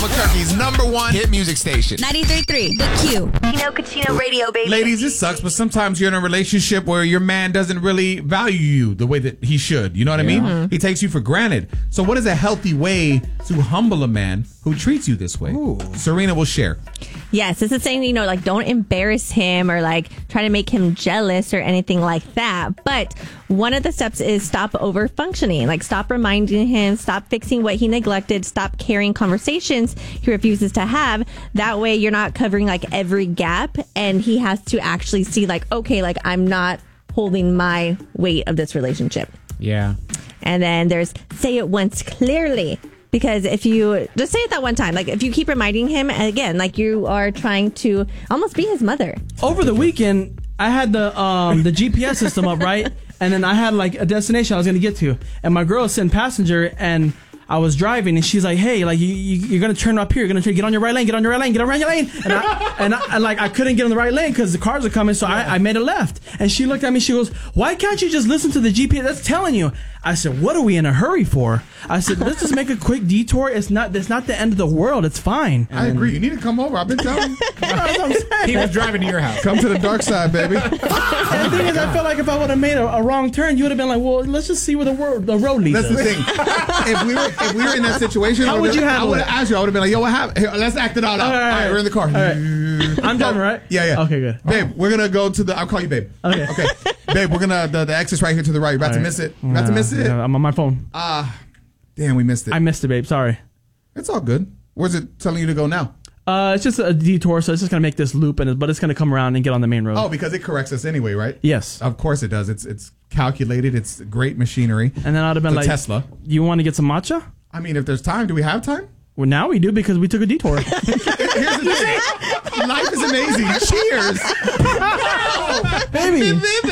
Albuquerque's #1 hit music station. 93.3 The Q. Tino Cucino Radio, baby. Ladies, this sucks, but sometimes you're in a relationship where your man doesn't really value you the way that he should. You know what I mean? He takes you for granted. So what is a healthy way to humble a man who treats you this way? Ooh. Serena will share. Yes, this is saying, like, don't embarrass him or, like, try to make him jealous or anything like that. But one of the steps is stop over-functioning. Like, stop reminding him, stop fixing what he neglected, stop carrying conversations he refuses to have. That way, you're not covering, like, every gap, and he has to actually see, like, okay, like, I'm not holding my weight of this relationship. Yeah. And then there's say it once clearly. Because if you just say it that one time, like if you keep reminding him, again, like you are trying to almost be his mother. Over the weekend, I had the GPS system up, right? And then I had like a destination I was going to get to. And my girl was sitting passenger and I was driving and she's like, hey, like you're going to turn up here. You're going to get on your right lane, get on your right lane, get on your lane. And I couldn't get on the right lane because the cars are coming. So I made a left. And she looked at me. She goes, why can't you just listen to the GPS? That's telling you. I said, what are we in a hurry for? I said, let's just make a quick detour. It's not the end of the world. It's fine. I agree. You need to come over. I've been telling you. That's what I'm saying. He was driving to your house. Come to the dark side, baby. And the thing is, I felt like if I would have made a wrong turn, you would have been like, well, let's just see where the road leads That's us. the thing. If we were in that situation, How would you handle I would it? have asked you. I would have been like, yo, what happened? Here, let's act it out. All right, we're in the car. All right. I'm driving, right? Yeah. Okay, good. Babe, we're going to go to the... I'll call you babe. Okay. Babe, we're going to... The exit's right here to the right. You're about to miss it. You're about to miss it. Yeah, I'm on my phone. Damn, we missed it. I missed it, babe. Sorry. It's all good. Where's it telling you to go now? It's just a detour, so it's just going to make this loop, but it's going to come around and get on the main road. Oh, because it corrects us anyway, right? Yes. Of course it does. It's calculated. It's great machinery. And then I'd have been like... Tesla. You want to get some matcha? I mean, if there's time, do we have time? Well, now we do because we took a detour. Here's the thing. Life is amazing. Cheers. Baby.